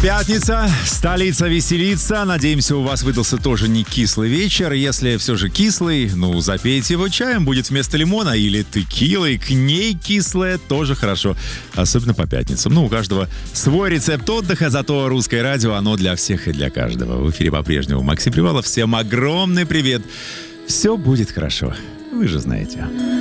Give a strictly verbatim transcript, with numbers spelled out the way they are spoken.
Пятница, столица веселится. Надеемся, у вас выдался тоже не кислый вечер. Если все же кислый, ну, запейте его чаем, будет вместо лимона или текилой. К ней кислое тоже хорошо, особенно по пятницам. Ну, у каждого свой рецепт отдыха, зато русское радио, оно для всех и для каждого. В эфире по-прежнему Максим Привалов. Всем огромный привет. Все будет хорошо, вы же знаете.